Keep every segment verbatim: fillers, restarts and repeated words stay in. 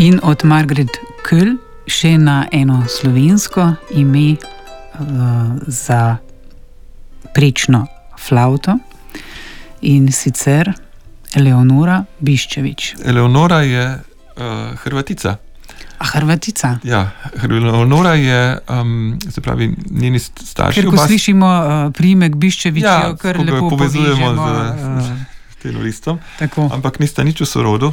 In od Margaret Köhl še na eno slovensko ime uh, za prečno flavto, in sicer Eleonora Biščević. Eleonora je uh, Hrvatica. A Hrvatica? Ja, Eleonora je, um, se pravi, njeni starši. Ker ko oba... slišimo uh, priimek Biščević, ja, jo kar lepo povezujemo povežemo, z, uh, z tenoristom, tako. Ampak nista nič v sorodu.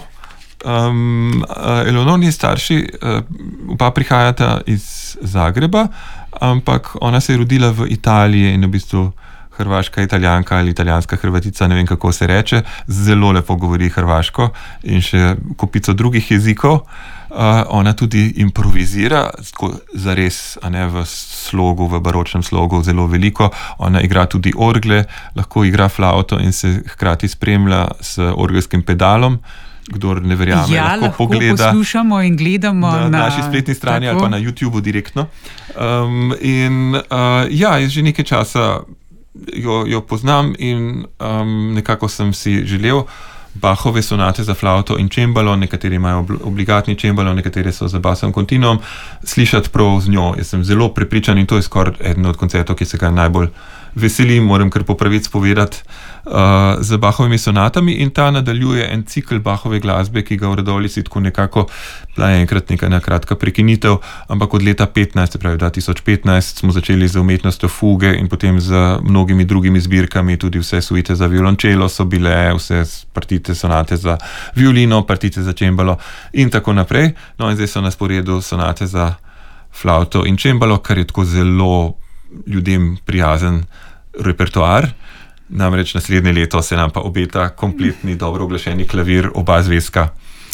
Um, Eleonorni starši, uh, oba prihajata iz Zagreba, ampak ona se je rodila v Italiji in v bistvu hrvaška italijanka ali italijanska Hrvatica, ne vem kako se reče, zelo lepo govori hrvaško in še kopico drugih jezikov. Uh, ona tudi improvizira, zares, a ne v slogu, v baročnem slogu, zelo veliko. Ona igra tudi orgle, lahko igra flavto in se hkrati spremlja s orgelskim pedalom. Kdor ne verjame, ja, lahko, lahko pogleda poslušamo in gledamo na, na naši spletni strani tako. Ali pa na YouTubeu direktno. Um, in uh, ja, jaz že nekaj časa jo, jo poznam in um, nekako sem si želel Bachove sonate za flavto in čembalo, nekateri imajo obligatni čembalo, nekateri so za basom continuum, slišati prav z njo. Jaz sem zelo prepričan in to je skoraj eden od koncertov, ki se ga najbolj veselim, moram kar po pravici povedati, uh, z Bachovimi sonatami, in ta nadaljuje en cikl Bachove glasbe, ki ga v Radovljici tako nekako bila enkrat neka kratka prekinitev, ampak od leta petnajst, pravi dva tisoč petnajst, smo začeli z umetnostjo fuge in potem z mnogimi drugimi zbirkami, tudi vse suite za violončelo so bile, vse partite sonate za violino, partite za čembalo in tako naprej. No in zdaj so na sporedu sonate za flavto in čembalo, kar je tako zelo ljudem prijazen repertoar. Namreč naslednje leto se nam pa obeta kompletni, dobro oglašeni klavir, oba zvezka.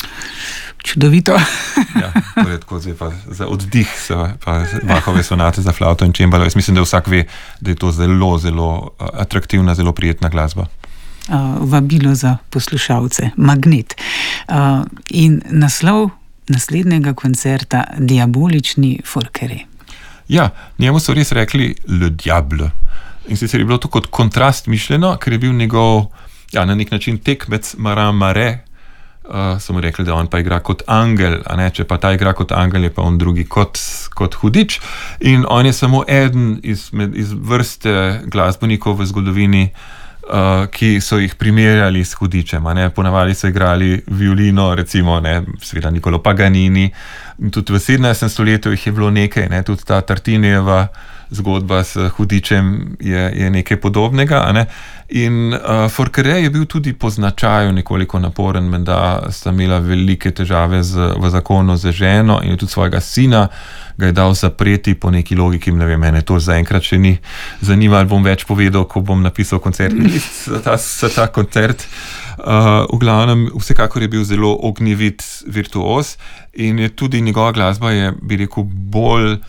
Čudovito. Ja, to je tako zdaj pa za oddih, pa Bachove sonate za flavto in čembalo. Jaz mislim, da vsak ve, da je to zelo, zelo atraktivna, zelo prijetna glasba. Uh, vabilo za poslušalce, magnet. Uh, in naslov naslednjega koncerta Diabolični Forqueré. Ja, njemu so res rekli Le Diable. In sicer je bilo to kot kontrast mišljeno, ker je bil njegov, ja, na nek način tekmec Marin Marais. Uh, so mu rekli, da on pa igra kot angel, a ne, če pa ta igra kot angel, je pa on drugi kot, kot hudič. In on je samo eden iz, med, iz vrste glasbenikov v zgodovini, Uh, ki so jih primerjali s hudičem. Ponavadi so igrali violino, recimo, ne, seveda Niccolo Paganini. In tudi v sedemnajstem stoletju jih je bilo nekaj, ne, tudi ta Tartinijeva zgodba s hudičem je, je nekaj podobnega. Ne. In uh, Forqueré je bil tudi po značaju nekoliko naporen, menda sta imela velike težave z, v zakonu z ženo in tudi svojega sina ga je dal zapreti po neki logiki, ne vem, mene to zaenkrat še ni zanima, ali bom več povedal, ko bom napisal koncertni list za ta, za ta koncert. Uh, v glavnem, vsekakor je bil zelo ognjevit virtuoz in je tudi njegova glasba je, bi rekel, bolj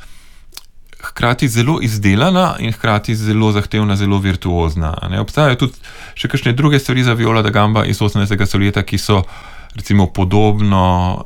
hkrati zelo izdelana in hkrati zelo zahtevna, zelo virtuozna. Ne? Obstajajo tudi še kakšne druge stvari za viola da gamba iz osemnajstega stoletja, ki so recimo podobno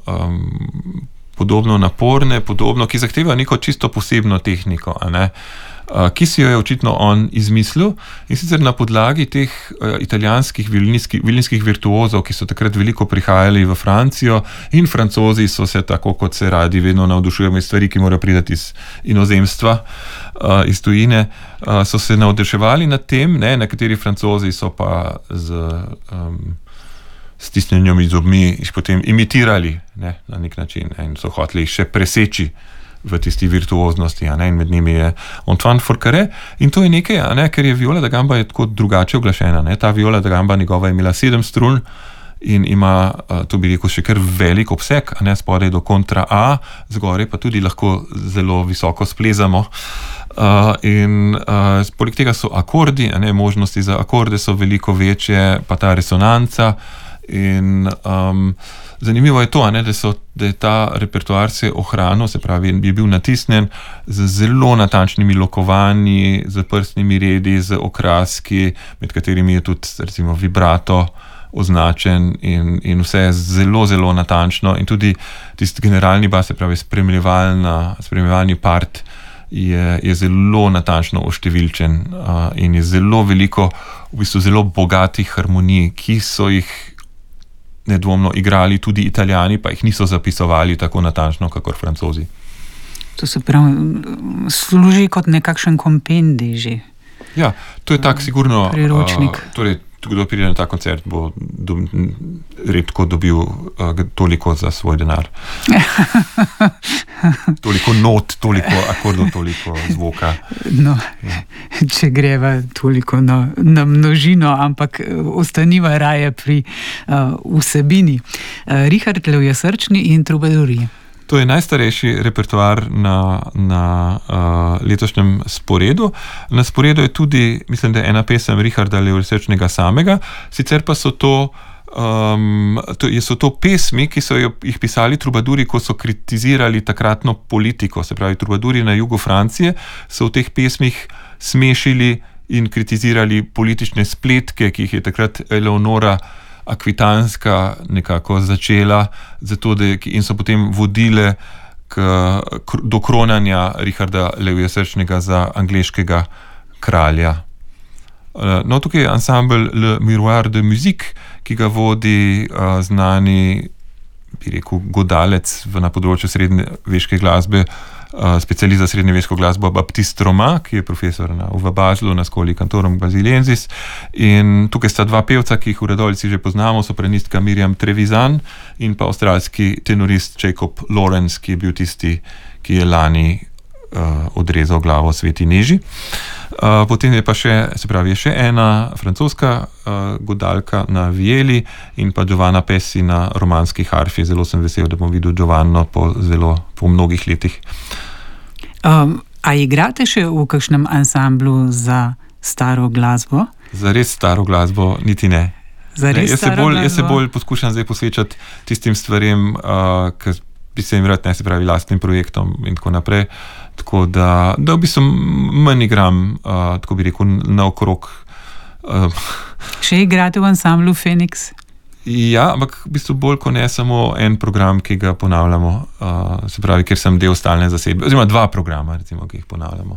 um, podobno naporne, podobno, ki zahtevajo neko čisto posebno tehniko, a ne? Uh, ki si jo je očitno on izmislil, in sicer na podlagi teh uh, italijanskih violinskih, violinskih virtuozov, ki so takrat veliko prihajali v Francijo, in Francozi so se, tako kot se radi vedno navdušujemo iz stvari, ki morajo priti iz inozemstva, uh, iz tujine, uh, so se navduševali nad tem, ne? Nekateri Francozi so pa z um, stisnjenjem iz zobmi jih potem imitirali, ne, na nek način, ne, in so hoteli jih še preseči v tisti virtuoznosti, a ne, in med njimi je Antoine Forqueré. In to je nekaj, a ne, ker je viola da gamba je tako drugače oglašena, ne. Ta viola da gamba njegova je imela sedem strun in ima, to bi rekel, še kar velik obseg, a ne, spodaj do kontra A, zgoraj pa tudi lahko zelo visoko splezamo. Uh, in uh, poleg tega so akordi, a ne, možnosti za akorde so veliko večje, pa ta resonanca. In um, zanimivo je to, ne, da, so, da je ta repertoar se ohranil, se pravi, je bil natisnjen z zelo natančnimi lokovanji, z prstnimi redi, z okraski, med katerimi je tudi recimo vibrato označen in, in vse je zelo, zelo natančno. In tudi tisti generalni bas, se pravi, spremljevalni part je, je zelo natančno oštevilčen uh, in je zelo veliko, v bistvu zelo bogatih harmonij, ki so jih nedvomno igrali tudi Italijani, pa jih niso zapisovali tako natančno, kakor Francozi. To se pravi, služi kot nekakšen kompendij že. Ja, to je tak sigurno... Priročnik. Uh, torej, kdo pride na ta koncert, bo do, redko dobil uh, toliko za svoj denar. Toliko not, toliko akordov, toliko zvoka. No, ja. Če greva toliko na, na množino, ampak ostaniva raje pri uh, vsebini. Uh, Richard Levjesrčni in Trubaduri. To je najstarejši repertoar na, na uh, letošnjem sporedu. Na sporedu je tudi, mislim, da je ena pesem Richarda Levjesrčnega samega, sicer pa so to, um, to, so to pesmi, ki so jih pisali trubaduri, ko so kritizirali takratno politiko, se pravi trubaduri na jugu Francije, so v teh pesmih smešili in kritizirali politične spletke, ki jih je takrat Eleonora Akvitanska nekako začela, zato da, in so potem vodile k, k, do kronanja Richarda Levjesrčnega za angleškega kralja. No, tukaj je ansambel Le Miroir de Musique, ki ga vodi uh, znani, bi rekel, godalec v, na področju srednjeveške glasbe, uh, specialist za srednjeveško glasbo Baptiste Romain, ki je profesor na, v Baslu na Scoli Cantorum Basiliensis. In tukaj sta dva pevca, ki jih v Radovljici že poznamo, sopranistka Miriam Trevisan in pa avstralski tenorist Jacob Lawrence, ki je bil tisti, ki je lani uh, odrezal glavo Sveti Neži. Uh, potem je pa še, se pravi, je še ena francoska uh, godalka na vieli in pa Giovanna Pessi na romanski harfi. Zelo sem vesel, da bom videl Giovanno po zelo, po mnogih letih. Um, a igrate še v kakšnem ansamblu za staro glasbo? Za res staro glasbo niti ne. Za res ne jaz, se bolj, jaz se bolj poskušam zdaj posvečati tistim stvarem, uh, ki bi se jim rad, ne se pravi, lastnim projektom in tako naprej. Tako da, da v bistvu manj igram, uh, tako bi rekel, naokrog. Uh, Še igrate v ansamblu Feniks? Ja, ampak v bistvu bolj kot ne samo en program, ki ga ponavljamo, uh, se pravi, ker sem del stalne zasedbe, oziroma dva programa, recimo, ki jih ponavljamo.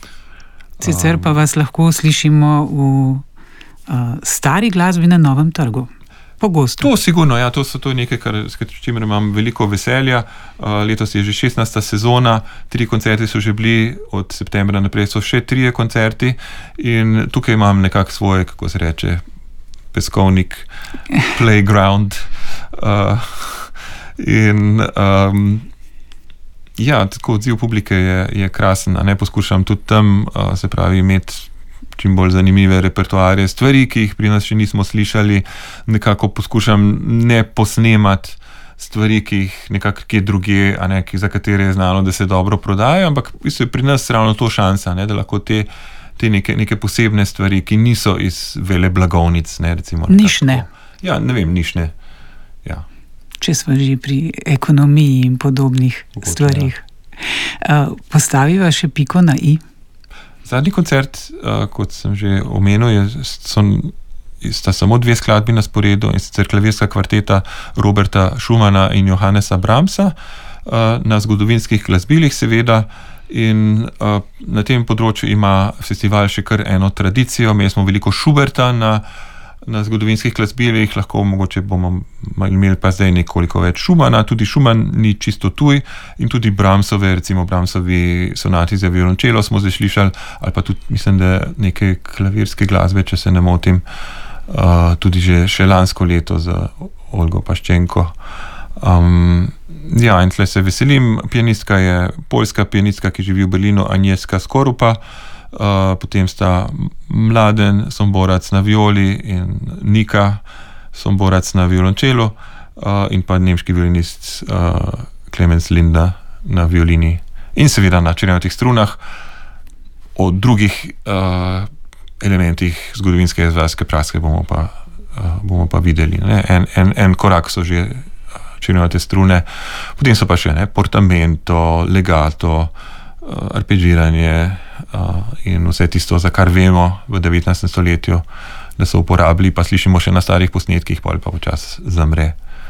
Um, Sicer pa vas lahko slišimo v uh, stari glasbi na Novem trgu. Pogosto. To sigurno, ja, to, so, to je nekaj, kar, s čimer imam veliko veselja. Uh, letos je že šestnajsta sezona, tri koncerti so že bili, od septembra naprej so še trije koncerti in tukaj imam nekak svoj, kako se reče, peskovnik, playground. Uh, in um, ja, tako odziv publike je, je krasen, a ne poskušam tudi tam, uh, se pravi, imeti čim bolj zanimive repertoarje, stvari, ki jih pri nas še nismo slišali, nekako poskušam ne posnemati stvari, ki jih nekako kje drugje, a ne, za katere je znano, da se dobro prodajajo, ampak je pri nas ravno to šansa, ne, da lahko te, te neke, neke posebne stvari, ki niso iz vele blagovnic, ne, recimo. Nišne. Ja, ne vem, nišne. Ja. Če smo že pri ekonomiji in podobnih Mogoče, stvarih. Ja. Uh, postaviva še piko na i. Zadnji koncert, uh, kot sem že omenil, je, so, sta samo dve skladbi na sporedu, in sicer klavirska kvarteta Roberta Schumana in Johannesa Brahmsa, uh, na zgodovinskih glasbilih seveda, in uh, na tem področju ima festival še kar eno tradicijo. Mi smo veliko Schuberta na, na zgodovinskih glasbilih, lahko mogoče bomo imeli pa zdaj nekoliko več Schumana, tudi Schumann ni čisto tuj, in tudi Brahmsove, recimo Brahmsovi sonati za violončelo smo zdaj slišali, ali pa tudi mislim, da nekaj klavirske glasbe, če se ne motim, uh, tudi že še lansko leto z Olgo Paščenko. Um, ja, in tle se veselim. Pianistka je poljska pianistka, ki živi v Berlinu, Agnieszka Skorupa. Uh, potem sta Mladen Somborac na violi in Nika Somborac na violončelu, uh, in pa nemški violinist uh, Clemens Linda na violini in seveda na črnatih strunah. O drugih uh, elementih zgodovinske izvajalske praske bomo pa, uh, bomo pa videli. Ne? En, en, en korak so že črnate strune, potem so pa še ne, portamento, legato, uh, arpegiranje, Uh, in vse tisto, za kar vemo v devetnajstem stoletju, da so uporabili, pa slišimo še na starih posnetkih, pa pa počas zamre.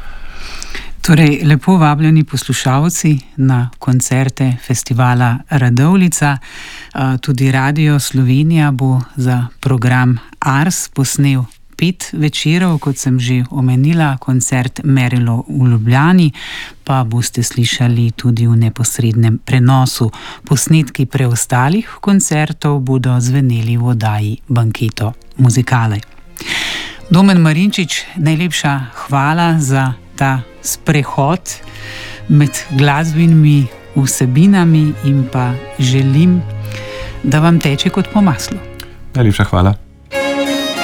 Torej, lepo vabljeni poslušalci na koncerte festivala Radovljica. Uh, tudi Radio Slovenija bo za program Ars posnel pet večerov, kot sem že omenila, koncert Merilo v Ljubljani, pa boste slišali tudi v neposrednem prenosu. Posnetki preostalih koncertov bodo zveneli v oddaji Banketo Muzikale. Domen Marinčič, najlepša hvala za ta sprehod med glasbenimi vsebinami in pa želim, da vam teče kot po maslu. Najlepša hvala.